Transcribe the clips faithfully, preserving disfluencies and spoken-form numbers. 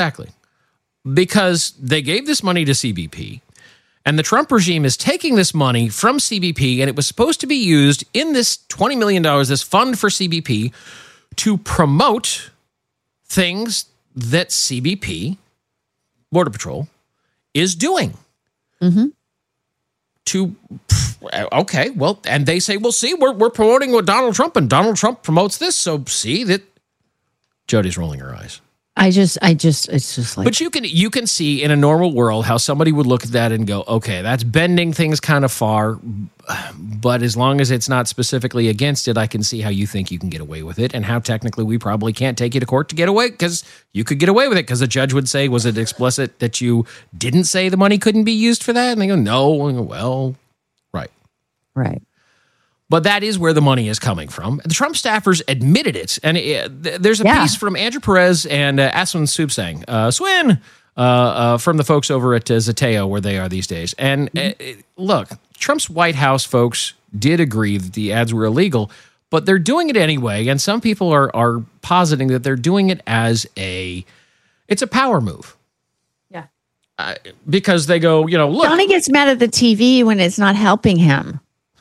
Exactly. Because they gave this money to C B P, and the Trump regime is taking this money from C B P, and it was supposed to be used in this twenty million dollars, this fund for C B P, to promote things that C B P, Border Patrol, is doing. Mm-hmm. To, okay, well, and they say, well, see, we're, we're promoting what Donald Trump, and Donald Trump promotes this, so see that Jody's rolling her eyes. I just, I just, it's just like. But you can, you can see in a normal world how somebody would look at that and go, okay, that's bending things kind of far, but as long as it's not specifically against it, I can see how you think you can get away with it, and how technically we probably can't take you to court to get away, because you could get away with it, because the judge would say, was it explicit that you didn't say the money couldn't be used for that? And they go, no. And go, well, right. Right. But that is where the money is coming from. The Trump staffers admitted it. And it, there's a yeah. piece from Andrew Perez and uh, Aswin Subsang, uh, Swin, uh, uh, from the folks over at uh, Zateo, where they are these days. And mm-hmm. uh, look, Trump's White House folks did agree that the ads were illegal, but they're doing it anyway. And some people are are positing that they're doing it as a, it's a power move. Yeah. Uh, because they go, you know, look. Donnie gets mad at the T V when it's not helping him.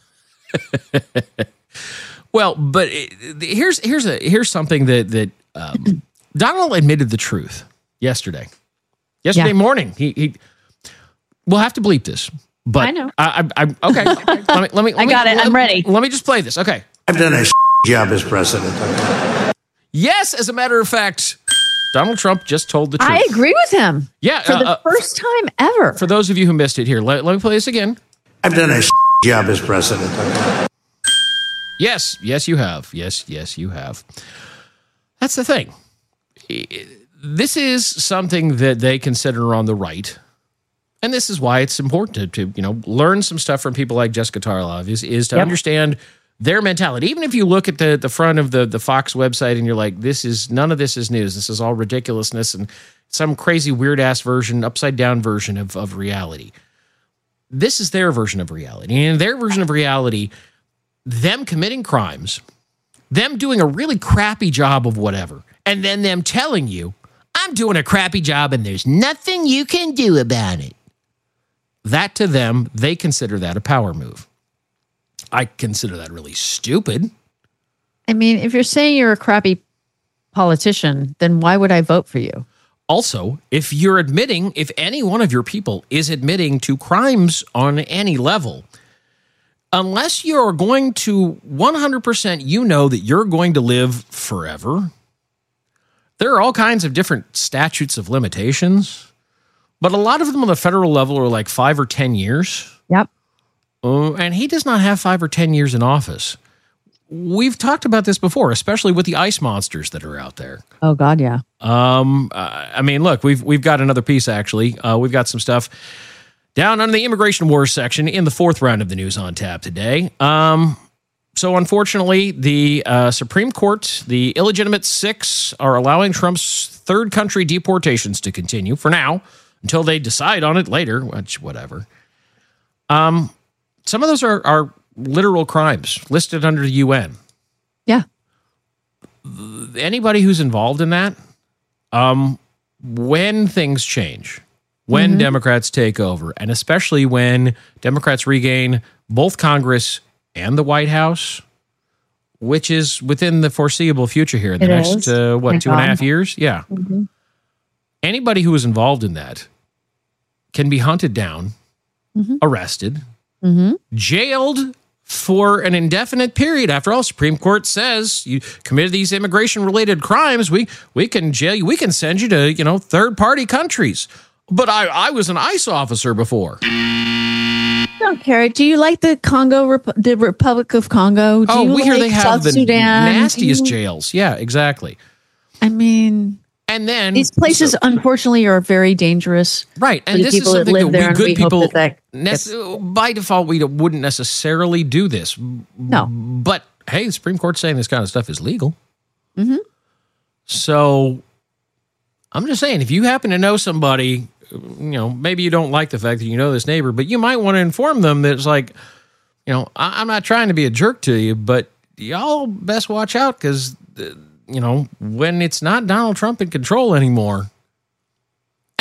Well, but it, here's here's a here's something that that um, Donald admitted the truth yesterday. Yesterday yeah. morning, he he. We'll have to bleep this, but I know. I, I, I okay. let me let me. Let I got me, it. Let, I'm ready. Let me just play this. Okay. I've done a job as president. Yes, as a matter of fact, Donald Trump just told the truth. I agree with him. Yeah, for uh, the uh, first time ever. For those of you who missed it, here, let, let me play this again. I've done a job as president. Yes, yes, you have. Yes, yes, you have. That's the thing. This is something that they consider on the right, and this is why it's important to, to you know, learn some stuff from people like Jessica Tarlov, is, is to yep. understand their mentality. Even if you look at the, the front of the, the Fox website and you're like, this is, none of this is news. This is all ridiculousness and some crazy weird-ass version, upside-down version of, of reality. This is their version of reality. And in their version of reality, them committing crimes, them doing a really crappy job of whatever, and then them telling you, I'm doing a crappy job and there's nothing you can do about it. That to them, they consider that a power move. I consider that really stupid. I mean, if you're saying you're a crappy politician, then why would I vote for you? Also, if you're admitting, if any one of your people is admitting to crimes on any level, unless you're going to one hundred percent, you know that you're going to live forever. There are all kinds of different statutes of limitations, but a lot of them on the federal level are like five or ten years. Yep. Uh, and he does not have five or ten years in office. We've talked about this before, especially with the ice monsters that are out there. Oh God, yeah. Um, uh, I mean, look, we've we've got another piece actually. Uh, we've got some stuff down under the immigration wars section in the fourth round of the news on tap today. Um, so unfortunately, the uh, Supreme Court, the illegitimate six, are allowing Trump's third country deportations to continue for now until they decide on it later. Which whatever. Um, some of those are are. literal crimes listed under the U N. Yeah. Anybody who's involved in that, um, when things change, when mm-hmm. Democrats take over, and especially when Democrats regain both Congress and the White House, which is within the foreseeable future here in the it next, uh, what, Thank two and God. a half years? Yeah. Mm-hmm. Anybody who is involved in that can be hunted down, mm-hmm. arrested, mm-hmm. jailed for an indefinite period. After all, Supreme Court says you committed these immigration-related crimes, we we can jail you, we can send you to, you know, third-party countries. But I, I was an ICE officer before. I don't care. Do you like the Congo, Rep- the Republic of Congo? Do oh, you we like hear they have South the Sudan? nastiest you... jails. Yeah, exactly. I mean... And then these places, so, unfortunately, are very dangerous. Right, and this is something that, that we good we people, that that nece- by default, we wouldn't necessarily do this. No, but hey, the Supreme Court's saying this kind of stuff is legal. Mm-hmm. So I'm just saying, if you happen to know somebody, you know, maybe you don't like the fact that you know this neighbor, but you might want to inform them that it's like, you know, I- I'm not trying to be a jerk to you, but y'all best watch out because. Uh, You know, when it's not Donald Trump in control anymore,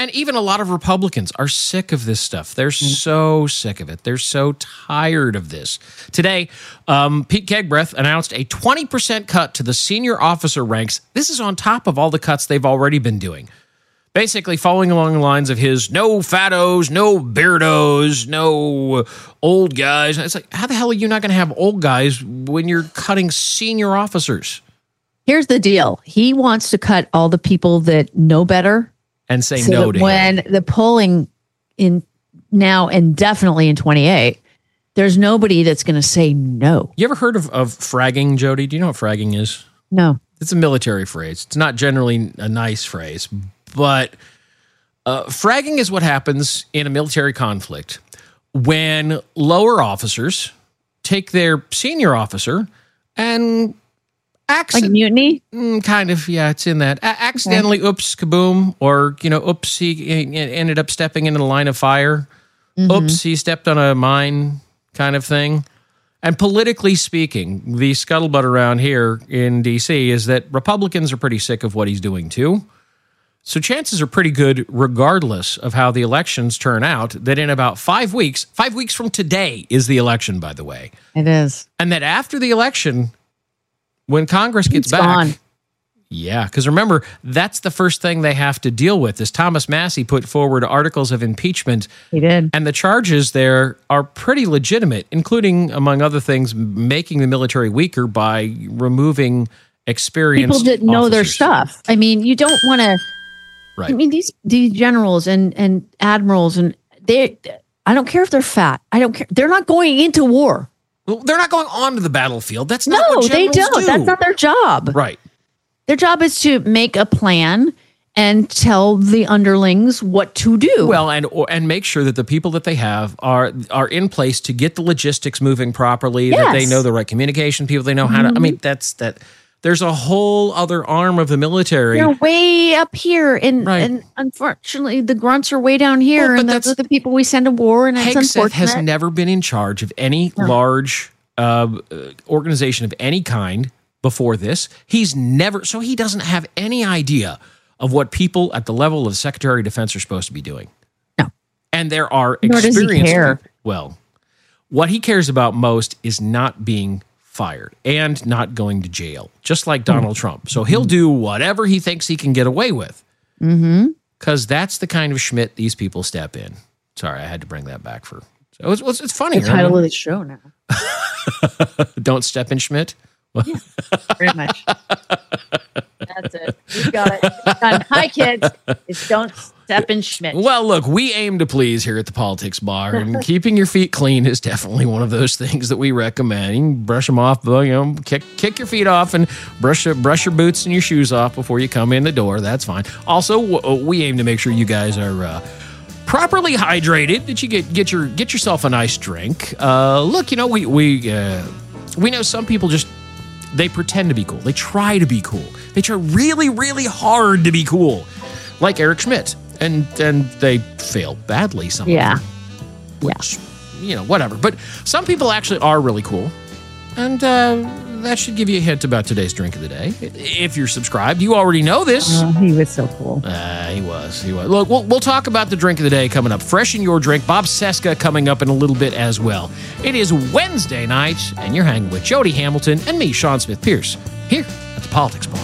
And even a lot of Republicans are sick of this stuff. They're so sick of it. They're so tired of this. Today, um, Pete Kegbreath announced a twenty percent cut to the senior officer ranks. This is on top of all the cuts they've already been doing. Basically following along the lines of his no fattos, no beardos, no old guys. It's like, how the hell are you not going to have old guys when you're cutting senior officers? Here's the deal. He wants to cut all the people that know better. And say so no to when him. the polling in now and definitely in twenty-eight, there's nobody that's going to say no. You ever heard of, of fragging, Jody? Do you know what fragging is? No. It's a military phrase. It's not generally a nice phrase, but uh, fragging is what happens in a military conflict when lower officers take their senior officer and accident- Like mutiny? Mm, kind of, yeah, it's in that. A- accidentally, okay. oops, kaboom, or, you know, oops, he, he ended up stepping into the line of fire. Mm-hmm. Oops, he stepped on a mine kind of thing. And politically speaking, the scuttlebutt around here in D C is that Republicans are pretty sick of what he's doing too. So chances are pretty good, regardless of how the elections turn out, that in about five weeks, five weeks from today is the election, by the way. It is. And that after the election, when Congress gets It's back, gone. yeah, because remember, that's the first thing they have to deal with. Is Thomas Massie put forward articles of impeachment. He did. And the charges there are pretty legitimate, including, among other things, making the military weaker by removing experienced people that know their officers. stuff. I mean, you don't want to. Right. I mean, these these generals and and admirals and they. I don't care if they're fat. I don't care. They're not going into war. Well, they're not going onto the battlefield. That's not No, what they generals don't. do. That's not their job. Right. Their job is to make a plan and tell the underlings what to do. Well, and or, and make sure that the people that they have are are in place to get the logistics moving properly. That they Yes. know the right communication people. They know how to. I mean, that's that. There's a whole other arm of the military. They're way up here, and Right. and unfortunately, the grunts are way down here, Well, but and those that's- are the people we send to war. And it's Hegseth unfortunate. has never been in charge of any large uh, organization of any kind before this. He's never, so he doesn't have any idea of what people at the level of Secretary of Defense are supposed to be doing. No. And there are Nor does he experienced care. people- Well, what he cares about most is not being fired and not going to jail, just like Donald Trump. So he'll do whatever he thinks he can get away with. Mm-hmm. Because that's the kind of Schmidt these people step in. Sorry, I had to bring that back for. So it's, it's, it's funny. The title of the show now. Don't step in, Schmidt. Pretty much. That's it. You got it. Um, hi, kids. It's don't step in Schmidt. Well, look, we aim to please here at the Politics Bar, and keeping your feet clean is definitely one of those things that we recommend. You can brush them off, you know, kick kick your feet off, and brush brush your boots and your shoes off before you come in the door. That's fine. Also, w- we aim to make sure you guys are uh, properly hydrated. That you get get your get yourself a nice drink. Uh, look, you know, we we uh, we know some people just. They pretend to be cool. They try to be cool. They try really, really hard to be cool, like Eric Schmidt, and and they fail badly. Some Yeah. of them, which you know, whatever. But some people actually are really cool, and uh, that should give you a hint about today's drink of the day. If you're subscribed, you already know this. Oh, he was so cool. Uh, he was. He was. Look, we'll, we'll talk about the drink of the day coming up. Fresh in your drink. Bob Seska coming up in a little bit as well. It is Wednesday night, and you're hanging with Jody Hamilton and me, Sean Smith Pierce, here at the Politics Bar.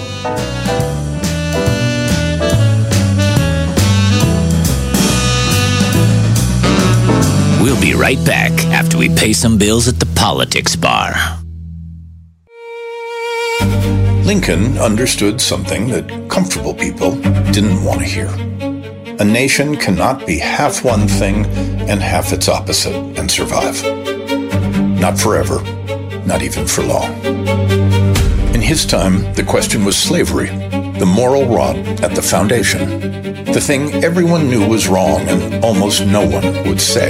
We'll be right back after we pay some bills at the Politics Bar. Lincoln understood something that comfortable people didn't want to hear. A nation cannot be half one thing and half its opposite and survive. Not forever, not even for long. In his time, the question was slavery, the moral rod at the foundation, the thing everyone knew was wrong and almost no one would say.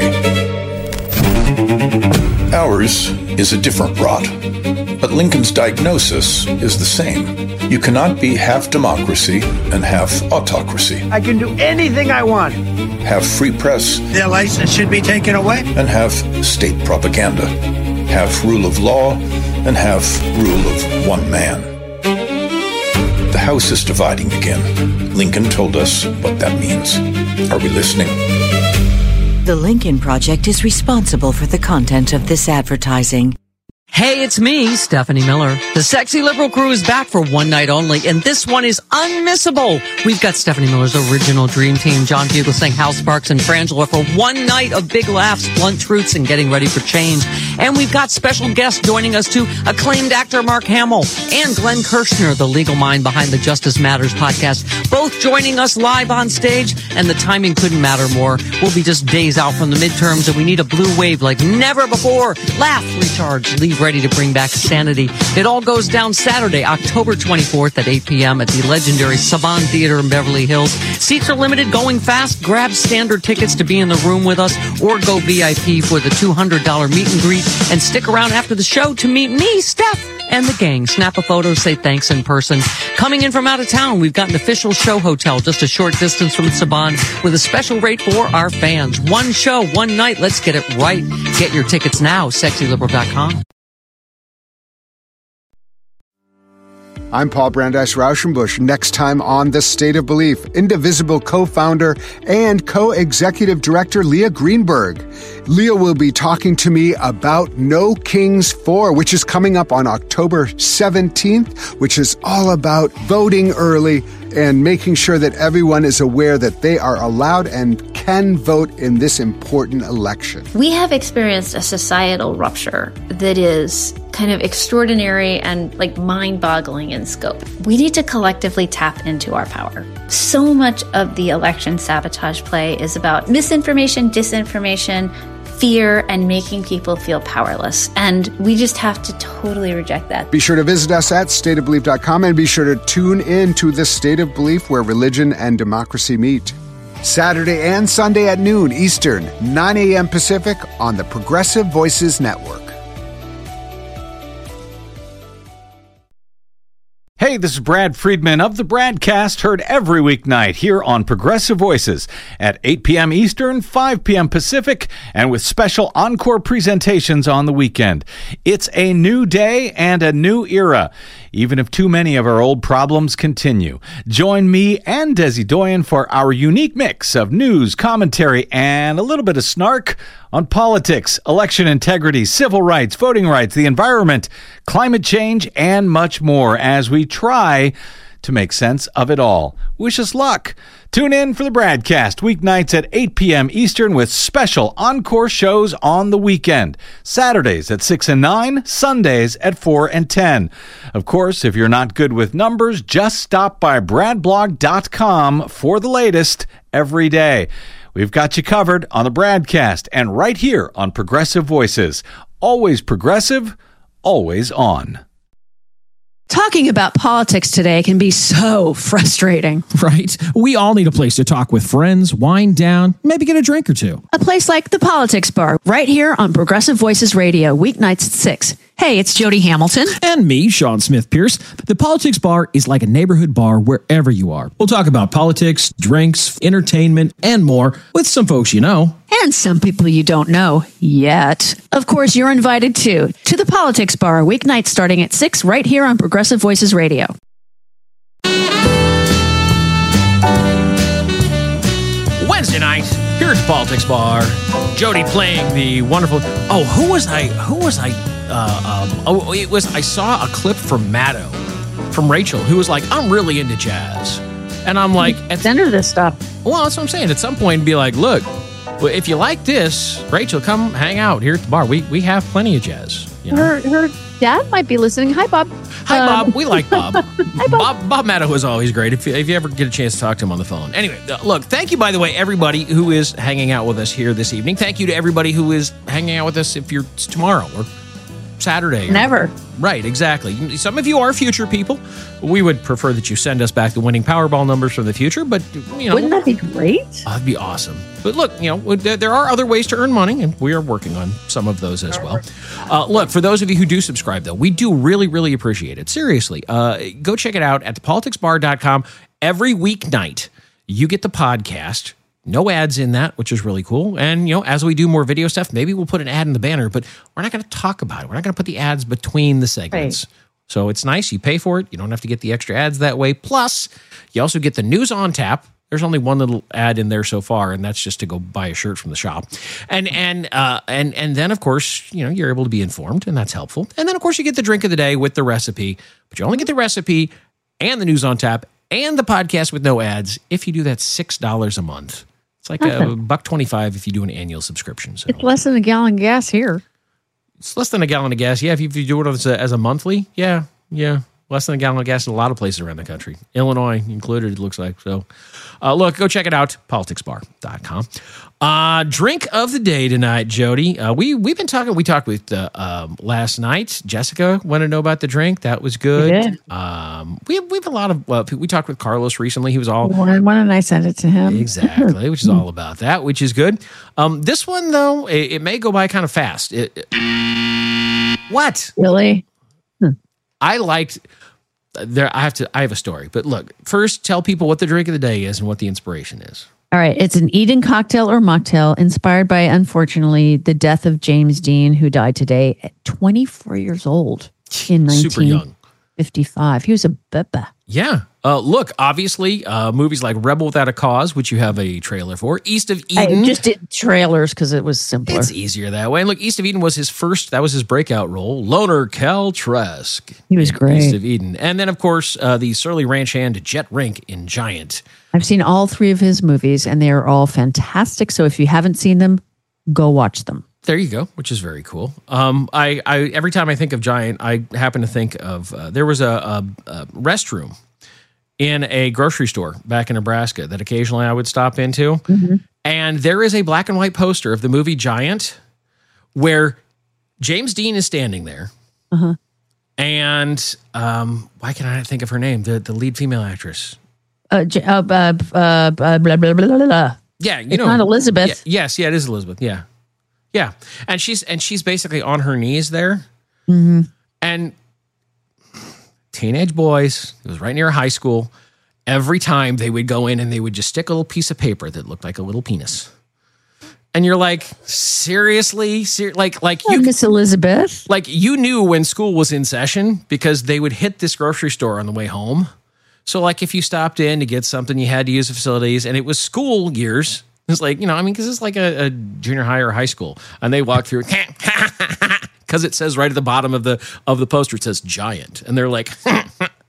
Ours is a different rod, but Lincoln's diagnosis is the same. You cannot be half democracy and half autocracy, I can do anything I want. have free press Their license should be taken away. and have state propaganda, have rule of law and have rule of one man. The House is dividing again. Lincoln told us what that means. Are we listening? The Lincoln Project is responsible for the content of this advertising. Hey, it's me, Stephanie Miller. The Sexy Liberal crew is back for one night only, and this one is unmissable. We've got Stephanie Miller's original dream team, John Fugelsang, Hal Sparks, and Frangela for one night of big laughs, blunt truths, and getting ready for change. And we've got special guests joining us too, acclaimed actor Mark Hamill and Glenn Kirshner, the legal mind behind the Justice Matters podcast, both joining us live on stage, and the timing couldn't matter more. We'll be just days out from the midterms, and we need a blue wave like never before. Laugh, recharge, leave ready to bring back sanity. It all goes down Saturday, October twenty-fourth at eight p.m. at the legendary Saban Theater in Beverly Hills. Seats are limited, going fast. Grab standard tickets to be in the room with us, or go V I P for the two hundred dollars meet and greet, and stick around after the show to meet me, Steph, and the gang. Snap a photo, say thanks in person. Coming in from out of town, we've got an official show hotel just a short distance from Saban with a special rate for our fans. One show, one night. Let's get it right. Get your tickets now, sexy liberal dot com. I'm Paul Brandeis Rauschenbusch. Next time on The State of Belief, Indivisible co-founder and co-executive director Leah Greenberg. Leah will be talking to me about No Kings four, which is coming up on October seventeenth, which is all about voting early and making sure that everyone is aware that they are allowed and can vote in this important election. We have experienced a societal rupture that is kind of extraordinary and like mind-boggling in scope. We need to collectively tap into our power. So much of the election sabotage play is about misinformation, disinformation, fear, and making people feel powerless. And we just have to totally reject that. Be sure to visit us at state of belief dot com and be sure to tune in to The State of Belief, where religion and democracy meet. Saturday and Sunday at noon Eastern, nine a.m. Pacific on the Progressive Voices Network. Hey, this is Brad Friedman of the Bradcast, heard every weeknight here on Progressive Voices at eight p.m. Eastern, five p.m. Pacific, and with special encore presentations on the weekend. It's a new day and a new era, even if too many of our old problems continue. Join me and Desi Doyen for our unique mix of news, commentary, and a little bit of snark on politics, election integrity, civil rights, voting rights, the environment, climate change, and much more as we try to make sense of it all. Wish us luck. Tune in for the Bradcast weeknights at eight p.m. Eastern with special encore shows on the weekend. Saturdays at six and nine, Sundays at four and ten. Of course, if you're not good with numbers, just stop by brad blog dot com for the latest every day. We've got you covered on the Bradcast and right here on Progressive Voices. Always progressive, always on. Talking about politics today can be so frustrating. Right? We all need a place to talk with friends, wind down, maybe get a drink or two. A place like the Politics Bar, right here on Progressive Voices Radio, weeknights at six. Hey, it's Jody Hamilton. And me, Sean Smith Pierce. The Politics Bar is like a neighborhood bar wherever you are. We'll talk about politics, drinks, entertainment, and more with some folks you know. And some people you don't know yet. Of course, you're invited too to the Politics Bar, weeknights starting at six right here on Progressive Voices Radio. Wednesday night, here at the Politics Bar, Jody playing the wonderful... Oh, who was I... Who was I... Uh, um, oh, it was... I saw a clip from Maddo, from Rachel, who was like, I'm really into jazz. And I'm like... Send her this stuff. Well, that's what I'm saying. At some point, be like, look, well, if you like this, Rachel, come hang out here at the bar. We we have plenty of jazz. You know? Her her dad might be listening. Hi, Bob. Hi, Um, Bob. We like Bob. Hi, Bob. Bob. Bob Maddow is always great if you, if you ever get a chance to talk to him on the phone. Anyway, uh, look, thank you, by the way, everybody who is hanging out with us here this evening. Thank you to everybody who is hanging out with us if you're it's tomorrow or Saturday. Or, Never. Right, exactly. Some of you are future people. We would prefer that you send us back the winning Powerball numbers from the future, but, you know. Wouldn't that be great? Oh, that'd be awesome. But look, you know, there there are other ways to earn money, and we are working on some of those as well. Uh, look, for those of you who do subscribe, though, we do really, really appreciate it. Seriously, uh, go check it out at the politics bar dot com. Every weeknight, you get the podcast. No ads in that, which is really cool. And, you know, as we do more video stuff, maybe we'll put an ad in the banner, but we're not going to talk about it. We're not going to put the ads between the segments. Right. So it's nice. You pay for it. You don't have to get the extra ads that way. Plus, you also get the news on tap. There's only one little ad in there so far, and that's just to go buy a shirt from the shop. And and uh, and and then, of course, you know, you're able to be informed, and that's helpful. And then, of course, you get the drink of the day with the recipe. But you only get the recipe and the news on tap and the podcast with no ads if you do that six dollars a month. It's like Nothing. a buck twenty-five if you do an annual subscription. So. It's less than a gallon of gas here. It's less than a gallon of gas. Yeah, if you, if you do it as a, as a monthly, yeah, yeah. Less than a gallon of gas in a lot of places around the country. Illinois included, it looks like. So, uh, look, go check it out, politics bar dot com. Uh, drink of the day tonight, Jody. Uh, we, we've been talking, we talked with uh, um, last night. Jessica wanted to know about the drink. That was good. Yeah. Um, we, have, we have a lot of, uh, we talked with Carlos recently. He was all. Why don't I send it to him? Exactly, which is all about that, which is good. Um, this one, though, it, it may go by kind of fast. It, it, what? Really? I liked there. I have to. I have a story, but look. First, tell people what the drink of the day is and what the inspiration is. All right, it's an Eden cocktail or mocktail inspired by, unfortunately, the death of James Dean, who died today at twenty-four years old in Super young. nineteen fifty-five. He was a beba. Yeah. Uh, look, obviously, uh, movies like Rebel Without a Cause, which you have a trailer for, East of Eden. I just did trailers because it was simpler. It's easier that way. And look, East of Eden was his first, that was his breakout role, Loner Cal Trask. He was great. East of Eden. And then, of course, uh, the Surly Ranch hand Jet Rink in Giant. I've seen all three of his movies, and they are all fantastic. So if you haven't seen them, go watch them. There you go, which is very cool. Um, I, I every time I think of Giant, I happen to think of uh, there was a, a, a restroom in a grocery store back in Nebraska that occasionally I would stop into, mm-hmm. and there is a black and white poster of the movie Giant, where James Dean is standing there, uh-huh. and um, why can I not think of her name? The the lead female actress. Uh, uh, uh, uh, blah, blah, blah, blah, blah. Yeah, you it's know, not Elizabeth. Yeah, yes, yeah, it is Elizabeth. Yeah. Yeah, and she's and she's basically on her knees there, mm-hmm. and teenage boys. It was right near high school. Every time they would go in and they would just stick a little piece of paper that looked like a little penis, and you're like, seriously, Ser- like like oh, you, Miss Elizabeth, like you knew when school was in session because they would hit this grocery store on the way home. So like if you stopped in to get something, you had to use the facilities, and it was school years. It's like, you know, I mean, because it's like a, a junior high or high school, and they walk through because it says right at the bottom of the of the poster, it says Giant, and they're like, yeah.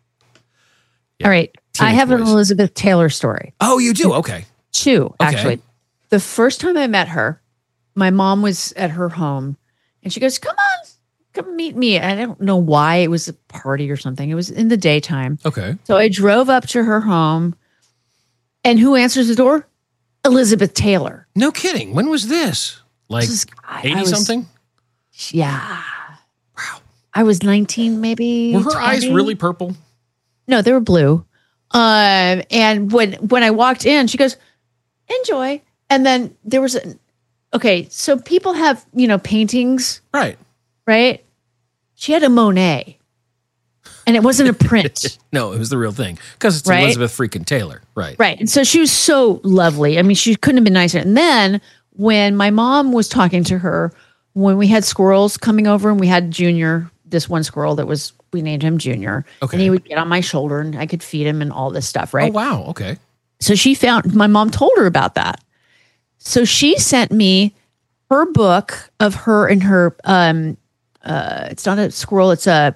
All right, I have boys. An Elizabeth Taylor story. Oh, you do? Okay, two okay. actually. The first time I met her, my mom was at her home, and she goes, "Come on, come meet me." And I don't know why, it was a party or something. It was in the daytime. Okay, so I drove up to her home, and who answers the door? Elizabeth Taylor. No kidding. When was this? Like eighty something? Yeah. Wow. I was nineteen, maybe. Were her twenty? Eyes really purple? No, they were blue. Um, and when when I walked in, she goes, "Enjoy." And then there was a, okay, so people have, you know, paintings. Right. Right? She had a Monet. And it wasn't a print. No, it was the real thing. Because it's right? Elizabeth freaking Taylor. Right. Right. And so she was so lovely. I mean, she couldn't have been nicer. And then when my mom was talking to her, when we had squirrels coming over and we had Junior, this one squirrel that was, we named him Junior. Okay. And he would get on my shoulder and I could feed him and all this stuff. Right. Oh, wow. Okay. So she found, my mom told her about that. So she sent me her book of her and her, um, uh, it's not a squirrel, it's a,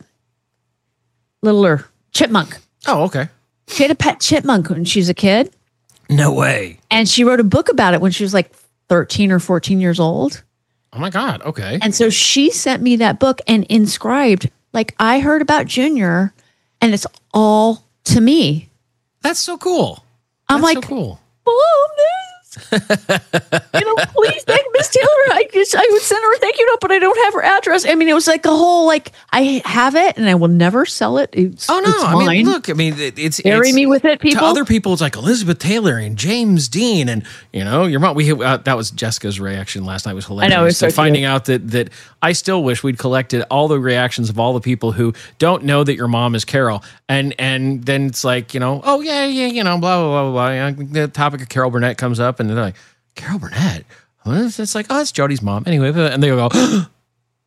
littler chipmunk. Oh, okay. She had a pet chipmunk when she was a kid. No way. And she wrote a book about it when she was like thirteen or fourteen years old. Oh my God. Okay. And so she sent me that book and inscribed, like, I heard about Junior and it's all to me. That's so cool. I'm That's like, so cool. Mom, you know, please thank Miss Taylor. I just, I would send her a thank you note, but I don't have her address. I mean, it was like a whole, like, I have it and I will never sell it. It's, oh, no. it's I mine. mean, look, I mean, it, it's. Bury it's, me with it, people. To other people, it's like Elizabeth Taylor and James Dean. And, you know, your mom, we uh, that was Jessica's reaction last night was hilarious. I know, it was so finding cute. out that, that I still wish we'd collected all the reactions of all the people who don't know that your mom is Carol. And, and then it's like, you know, oh, yeah, yeah, you know, blah, blah, blah, blah. You know, the topic of Carol Burnett comes up and they're like, Carol Burnett? It's like, oh, it's Jody's mom. Anyway, and they go,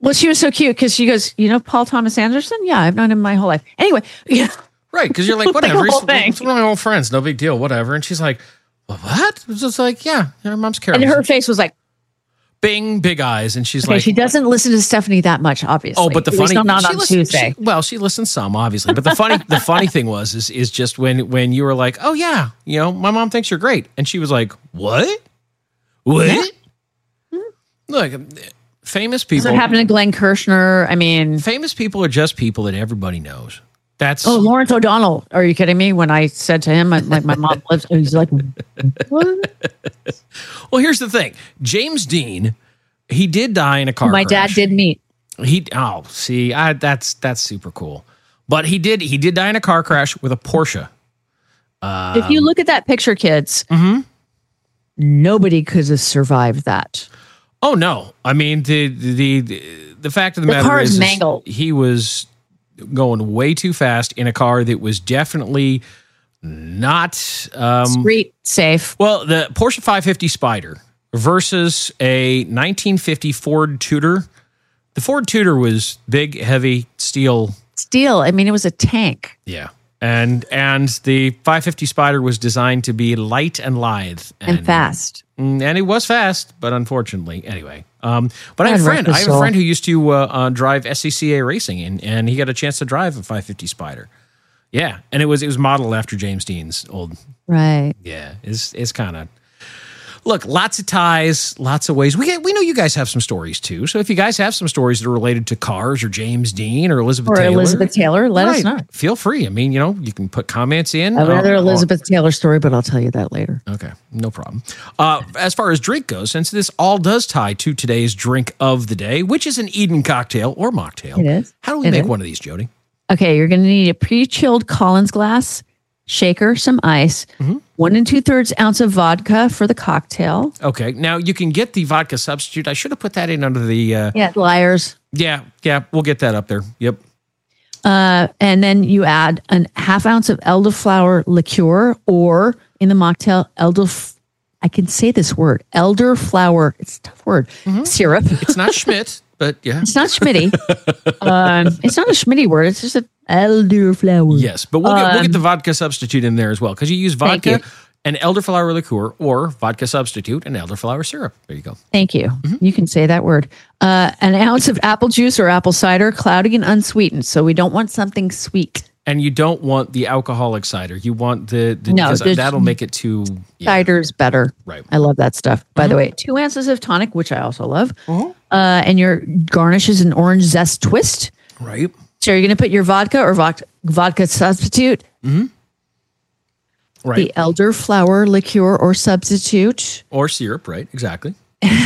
Well, she was so cute because she goes, you know, Paul Thomas Anderson? Yeah, I've known him my whole life. Anyway, yeah. Right, because you're like, whatever. Like the whole He's, thing. he's one of my old friends. No big deal, whatever. And she's like, well, what? It was just like, yeah, her mom's Carol. And her face was like, bing, big eyes. And she's okay, like, she doesn't listen to Stephanie that much, obviously. oh, but the At least funny, not she on listens- Tuesday. she- well, she listens some, obviously. But the funny, the funny thing was, is, is just when, when you were like, oh, yeah, you know, my mom thinks you're great. And she was like, what? What? Yeah. Look, famous That's people. what happened to Glenn Kirshner. I mean, famous people are just people that everybody knows. That's oh, Lawrence O'Donnell. Are you kidding me? When I said to him, like, my mom lives, he's like, what? Well, here's the thing. James Dean, he did die in a car My crash. dad did meet. He oh, see, I, that's that's super cool. But he did he did die in a car crash with a Porsche. Um, If you look at that picture, kids, mm-hmm. nobody could have survived that. Oh no! I mean the the the, the fact of the, The matter car is is, is mangled. he was going way too fast in a car that was definitely not um, street safe. Well, the Porsche five fifty Spyder versus a nineteen fifty Ford Tudor. The Ford Tudor was big, heavy, steel. Steel. I mean, it was a tank. Yeah. And and the five fifty Spyder was designed to be light and lithe. And, and fast. And it was fast, but unfortunately, anyway. Um, but I have a God friend. rest I his have a soul. friend who used to uh, uh, drive S C C A racing, and, and he got a chance to drive a five fifty Spyder. Yeah, and it was it was modeled after James Dean's old. Right. Yeah, it's it's kind of. Look, lots of ties, lots of ways. We get, we know you guys have some stories too. So if you guys have some stories that are related to cars or James Dean or Elizabeth Or Taylor, Elizabeth Taylor, let us know. Feel free. I mean, you know, you can put comments in. I have another uh, Elizabeth Taylor story, but I'll tell you that later. Okay, no problem. Uh, as far as drink goes, since this all does tie to today's drink of the day, which is an Eden cocktail or mocktail. It is. How do we It make is. one of these, Jody? Okay, you're going to need a pre-chilled Collins glass, shaker, some ice, Mm-hmm. one and two thirds ounce of vodka for the cocktail. Okay, now you can get the vodka substitute. I should have put that in under the. Uh, Yeah, liars. yeah, yeah, we'll get that up there. Yep. Uh, and then you add an half ounce of elderflower liqueur, or in the mocktail, elder. I can say this word, elderflower. It's a tough word. Syrup. It's not Schmidt, but yeah. It's not Schmitty. um, it's not a Schmitty word. It's just an elderflower. Yes, but we'll get, we'll Um, get the vodka substitute in there as well because you use Thank vodka you. and elderflower liqueur or vodka substitute and elderflower syrup. There you go. Thank you. Mm-hmm. You can say that word. Uh, an ounce of apple juice or apple cider, cloudy and unsweetened. So we don't want something sweet. And you don't want the alcoholic cider. You want the, the No, because there's- that'll make it too. Yeah. Cider's better. Right. I love that stuff. By the way, two ounces of tonic, which I also love. Uh, and your garnish is an orange zest twist. Right. So you're going to put your vodka or vodka, vodka substitute, Mm-hmm. Right. the elderflower liqueur or substitute, Or syrup. Right. Exactly.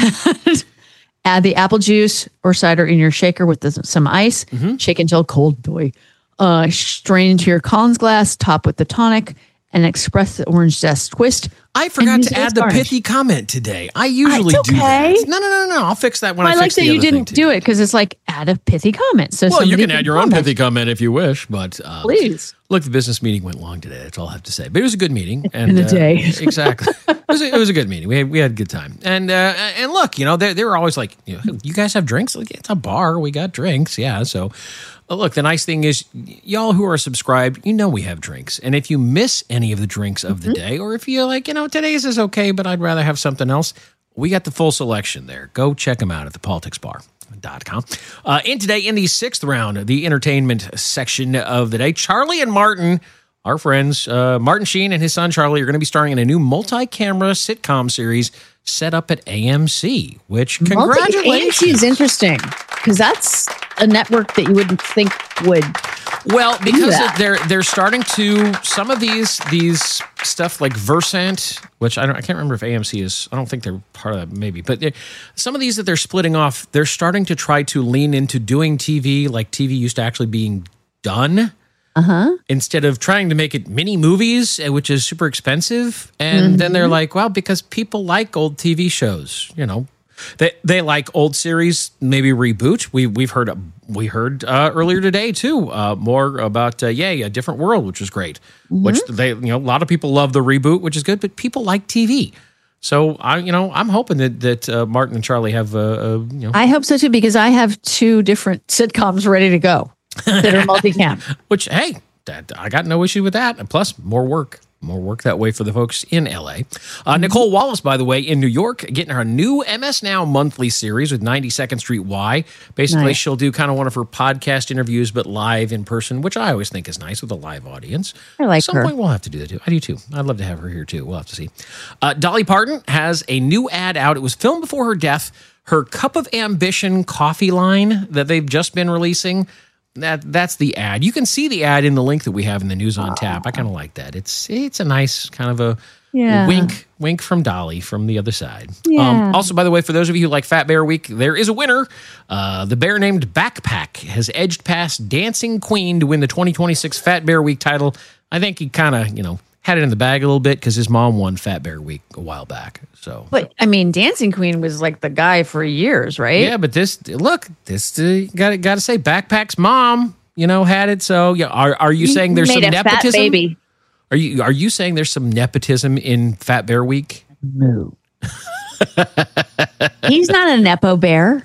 add the apple juice or cider in your shaker with the, some ice, Mm-hmm. shake until cold. Boy. Uh, strain into your Collins glass, top with the tonic, and express the orange zest twist. I forgot and use to it as add the garnish. pithy comment today. I usually it's do okay. that. No, no, no, no. I'll fix that when Well, I I like fix that the you other thing didn't too. do it because it's like add a pithy comment. So Well, you somebody can add your own comment. pithy comment if you wish, but um, Please. Look, the business meeting went long today. That's all I have to say. But it was a good meeting. And, In the uh, day. exactly. It was, a, it was a good meeting. We had we had a good time. And uh, and look, you know, they they were always like, you know, you guys have drinks? Like, it's a bar. We got drinks. Yeah. So uh, look, the nice thing is, y'all who are subscribed, you know we have drinks. And if you miss any of the drinks of the day, or if you're like, you know, today's is okay, but I'd rather have something else, we got the full selection there. Go check them out at the politics bar dot com. Uh, in today, in the sixth round, the entertainment section of the day, Charlie and Martin, our friends, uh, Martin Sheen and his son Charlie, are going to be starring in a new multi-camera sitcom series set up at A M C, which congratulations. A M C is interesting because that's a network that you wouldn't think would. Well, because that. it, they're they're starting to some of these these stuff like Versant, which I don't I can't remember if A M C is. I don't think they're part of that, maybe. But they- some of these that they're splitting off, they're starting to try to lean into doing T V like T V used to actually being done. Uh huh. Instead of trying to make it mini movies, uh, which is super expensive. And then they're like, well, because people like old T V shows, you know, they they like old series, maybe reboot. We we've heard we heard uh, earlier today too, uh, more about uh, Yay, A Different World, which was great. Which they you know a lot of people love the reboot, which is good, but people like T V. So I, you know, I'm hoping that that uh, Martin and Charlie have, uh, uh, you know, I hope so too, because I have two different sitcoms ready to go that are multicam. which hey, that, I got no issue with that. And plus, more work. More work that way for the folks in L A. Uh, Nicole Wallace, by the way, in New York, getting her new M S Now monthly series with ninety-second Street Y. Basically, nice. She'll do kind of one of her podcast interviews, but live in person, which I always think is nice with a live audience. I like At some her. point, we'll have to do that too. I do too. I'd love to have her here too. We'll have to see. Uh, Dolly Parton has a new ad out. It was filmed before her death. Her Cup of Ambition coffee line that they've just been releasing. That that's the ad. You can see the ad in the link that we have in the News on Tap. I kind of like that. It's it's a nice kind of a yeah. wink wink from Dolly from the other side. Yeah. Um, also, by the way, for those of you who like Fat Bear Week, there is a winner. Uh, the bear named Backpack has edged past Dancing Queen to win the twenty twenty-six Fat Bear Week title. I think he kind of, you know, had it in the bag a little bit because his mom won Fat Bear Week a while back. So, but I mean, Dancing Queen was like the guy for years, right? Yeah, but this look, this uh, got got to say, Backpack's mom, you know, had it. So, yeah, are are you saying there's some Made a nepotism? fat baby. Are you are you saying there's some nepotism in Fat Bear Week? No. He's not a nepo bear.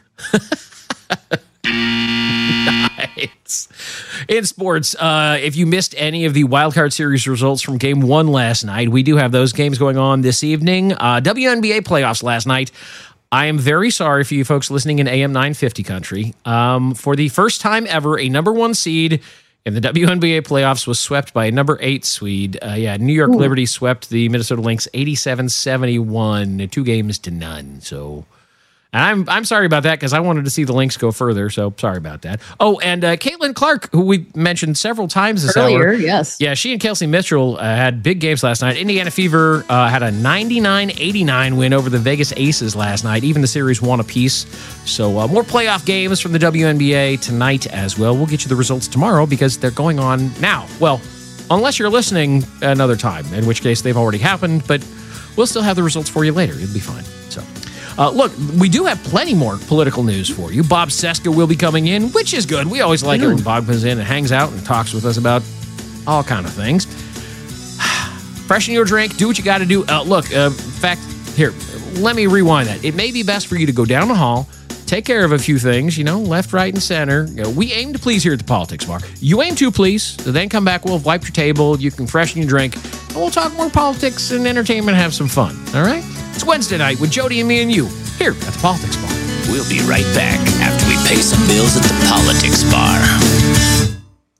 Nice. In sports, uh, if you missed any of the Wildcard Series results from Game One last night, we do have those games going on this evening. Uh, W N B A playoffs last night. I am very sorry for you folks listening in A M nine fifty country. Um, for the first time ever, a number one seed in the W N B A playoffs was swept by a number eight seed. Uh, yeah, New York Ooh. Liberty swept the Minnesota Lynx eighty-seven seventy-one, two games to none. So, and I'm I'm sorry about that because I wanted to see the Lynx go further. So sorry about that. Oh, and uh, Caitlin Clark, who we mentioned several times this Earlier, hour. yes. Yeah, she and Kelsey Mitchell uh, had big games last night. Indiana Fever uh, had a ninety-nine eighty-nine win over the Vegas Aces last night. Even the series won apiece. So uh, more playoff games from the W N B A tonight as well. We'll get you the results tomorrow because they're going on now. Well, unless you're listening another time, in which case they've already happened, but we'll still have the results for you later. It'll be fine. So. Uh, look, we do have plenty more political news for you. Bob Cesca will be coming in, which is good. We always like mm. it when Bob comes in and hangs out and talks with us about all kind of things. Freshen your drink. Do what you got to do. Uh, look, uh, in fact, here, let me rewind that. It may be best for you to go down the hall, take care of a few things, you know, left, right, and center. You know, we aim to please here at the Politics Bar. You aim to please, then come back. We'll wipe your table. You can freshen your drink, and we'll talk more politics and entertainment and have some fun. All right? It's Wednesday night with Jody and me and you here at the Politics Bar. We'll be right back after we pay some bills at the Politics Bar.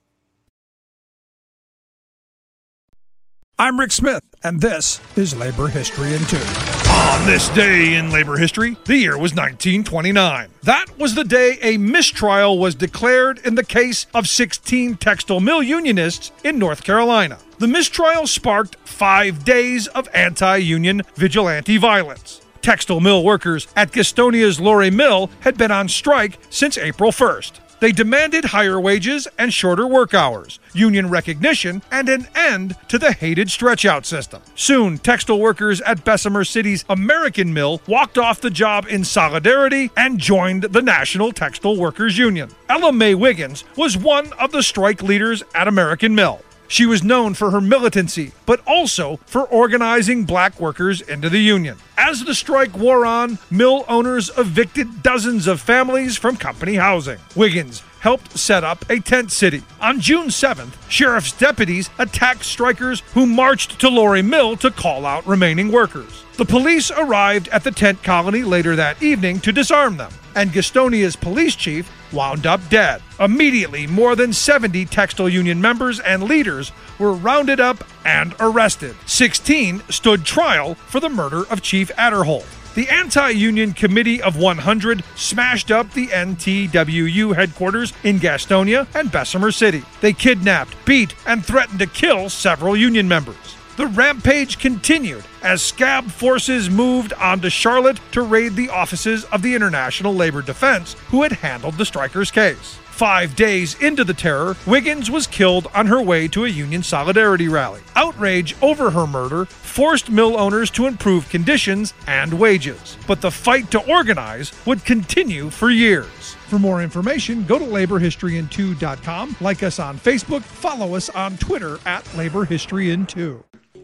I'm Rick Smith, and this is Labor History in Two. On this day in labor history, the year was nineteen twenty-nine. That was the day a mistrial was declared in the case of sixteen textile mill unionists in North Carolina. The mistrial sparked five days of anti-union vigilante violence. Textile mill workers at Gastonia's Lorry Mill had been on strike since April first. They demanded higher wages and shorter work hours, union recognition, and an end to the hated stretch-out system. Soon, textile workers at Bessemer City's American Mill walked off the job in solidarity and joined the National Textile Workers Union. Ella Mae Wiggins was one of the strike leaders at American Mill. She was known for her militancy, but also for organizing black workers into the union. As the strike wore on, mill owners evicted dozens of families from company housing. Wiggins helped set up a tent city. On June seventh, sheriff's deputies attacked strikers who marched to Lorry Mill to call out remaining workers. The police arrived at the tent colony later that evening to disarm them, and Gastonia's police chief wound up dead. Immediately, more than seventy textile union members and leaders were rounded up and arrested. sixteen stood trial for the murder of Chief Adderholt. The Anti-Union Committee of one hundred smashed up the N T W U headquarters in Gastonia and Bessemer City. They kidnapped, beat, and threatened to kill several union members. The rampage continued as scab forces moved onto Charlotte to raid the offices of the International Labor Defense, who had handled the strikers' case. Five days into the terror, Wiggins was killed on her way to a union solidarity rally. Outrage over her murder forced mill owners to improve conditions and wages. But the fight to organize would continue for years. For more information, go to labor history in two dot com, like us on Facebook, follow us on Twitter at labor history in two.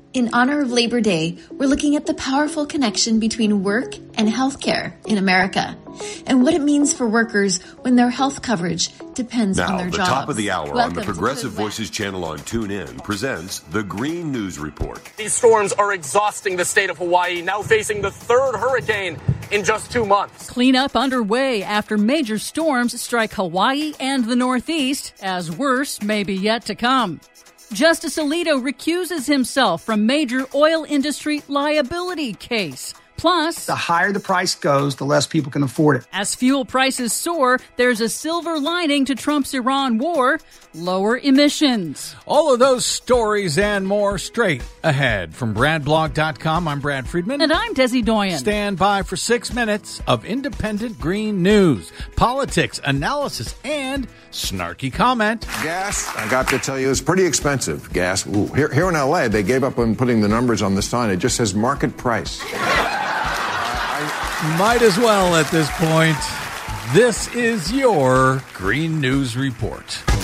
In honor of Labor Day, we're looking at the powerful connection between work and healthcare in America, and what it means for workers when their health coverage depends now, on their the jobs. top of the hour Welcome on the Progressive Voices channel on TuneIn presents the Green News Report. These storms are exhausting the state of Hawaii, now facing the third hurricane in just two months. Cleanup underway after major storms strike Hawaii and the Northeast, as worse may be yet to come. Justice Alito recuses himself from major oil industry liability case. Plus, the higher the price goes, the less people can afford it. As fuel prices soar, there's a silver lining to Trump's Iran war: lower emissions. All of those stories and more straight ahead. From brad blog dot com, I'm Brad Friedman. And I'm Desi Doyen. Stand by for six minutes of independent green news, politics, analysis, and snarky comment. Gas, I got to tell you, is pretty expensive. Gas. Ooh, here, here in L A, they gave up on putting the numbers on the sign. It just says market price. Might as well at this point. This is your Green News Report.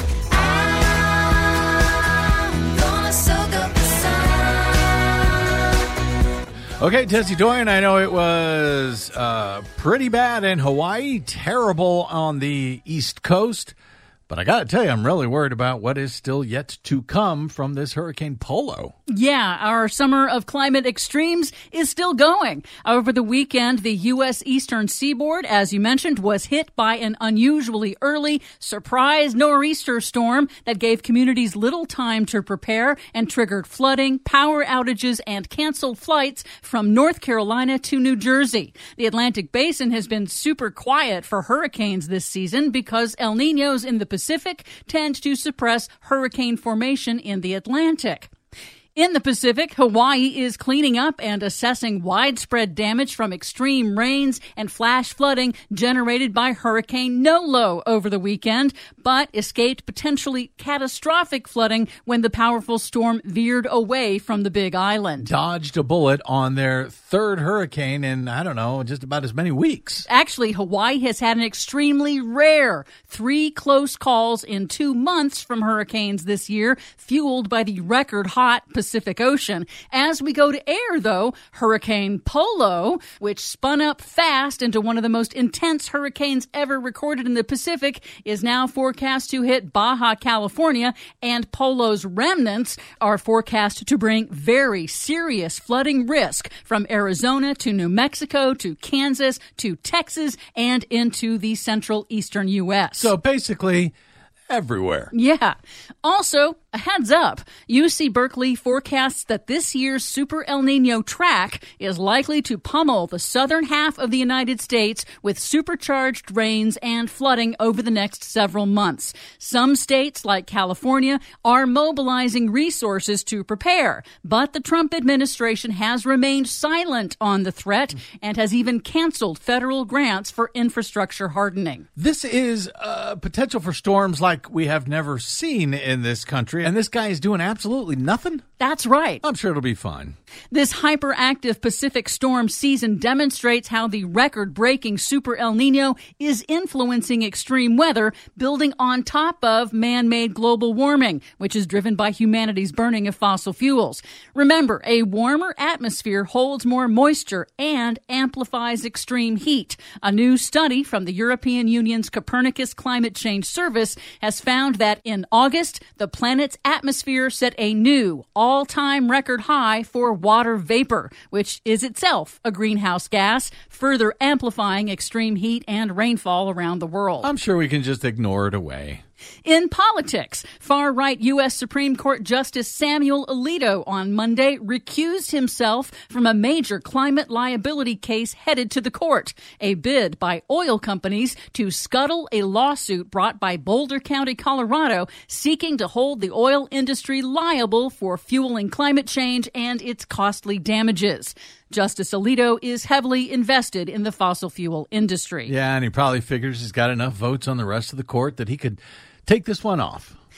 Okay, Desi Doyen, I know it was uh, pretty bad in Hawaii, terrible on the East Coast. But I got to tell you, I'm really worried about what is still yet to come from this Hurricane Polo. Yeah, our summer of climate extremes is still going. Over the weekend, the U S eastern seaboard, as you mentioned, was hit by an unusually early surprise nor'easter storm that gave communities little time to prepare and triggered flooding, power outages, and canceled flights from North Carolina to New Jersey. The Atlantic Basin has been super quiet for hurricanes this season because El Niños in the Pacific tend to suppress hurricane formation in the Atlantic. In the Pacific, Hawaii is cleaning up and assessing widespread damage from extreme rains and flash flooding generated by Hurricane Nolo over the weekend, but escaped potentially catastrophic flooding when the powerful storm veered away from the Big Island. Dodged a bullet on their third hurricane in, I don't know, just about as many weeks. Actually, Hawaii has had an extremely rare three close calls in two months from hurricanes this year, fueled by the record hot Pacific Pacific Ocean. As we go to air, though, Hurricane Polo, which spun up fast into one of the most intense hurricanes ever recorded in the Pacific, is now forecast to hit Baja California, and Polo's remnants are forecast to bring very serious flooding risk from Arizona to New Mexico to Kansas to Texas and into the central eastern U S. So basically, everywhere. Yeah. Also, a heads up, U C Berkeley forecasts that this year's Super El Nino track is likely to pummel the southern half of the United States with supercharged rains and flooding over the next several months. Some states, like California, are mobilizing resources to prepare, but the Trump administration has remained silent on the threat and has even canceled federal grants for infrastructure hardening. This is uh, potential for storms like we have never seen in this country, and this guy is doing absolutely nothing? That's right. I'm sure it'll be fine. This hyperactive Pacific storm season demonstrates how the record-breaking Super El Nino is influencing extreme weather, building on top of man-made global warming, which is driven by humanity's burning of fossil fuels. Remember, a warmer atmosphere holds more moisture and amplifies extreme heat. A new study from the European Union's Copernicus Climate Change Service has found that in August, the planet's atmosphere set a new all-time record high for water vapor, which is itself a greenhouse gas, further amplifying extreme heat and rainfall around the world. I'm sure we can just ignore it away. In politics, far-right U S Supreme Court Justice Samuel Alito on Monday recused himself from a major climate liability case headed to the court, a bid by oil companies to scuttle a lawsuit brought by Boulder County, Colorado, seeking to hold the oil industry liable for fueling climate change and its costly damages. Justice Alito is heavily invested in the fossil fuel industry. Yeah, and he probably figures he's got enough votes on the rest of the court that he could take this one off.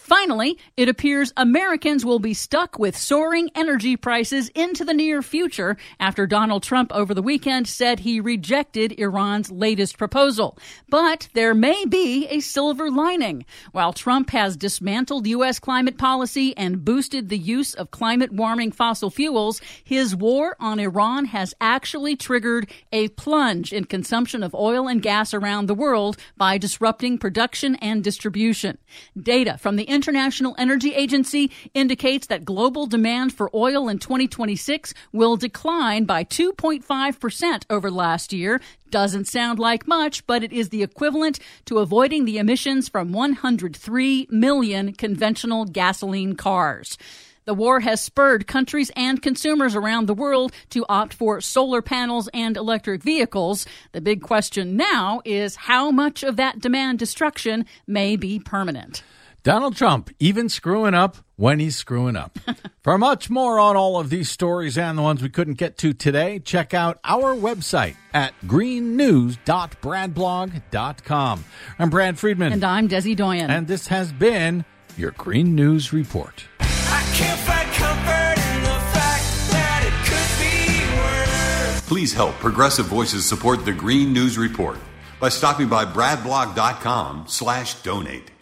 Finally, it appears Americans will be stuck with soaring energy prices into the near future after Donald Trump over the weekend said he rejected Iran's latest proposal. But there may be a silver lining. While Trump has dismantled U S climate policy and boosted the use of climate-warming fossil fuels, his war on Iran has actually triggered a plunge in consumption of oil and gas around the world by disrupting production and distribution. Data from the International Energy Agency indicates that global demand for oil in twenty twenty-six will decline by two point five percent over last year. Doesn't sound like much, but it is the equivalent to avoiding the emissions from one hundred three million conventional gasoline cars. The war has spurred countries and consumers around the world to opt for solar panels and electric vehicles. The big question now is how much of that demand destruction may be permanent. Donald Trump even screwing up when he's screwing up. For much more on all of these stories and the ones we couldn't get to today, check out our website at green news dot brad blog dot com. I'm Brad Friedman. And I'm Desi Doyen. And this has been your Green News Report. I can't find comfort in the fact that it could be worse. Please help Progressive Voices support the Green News Report by stopping by bradblog dot com slash donate.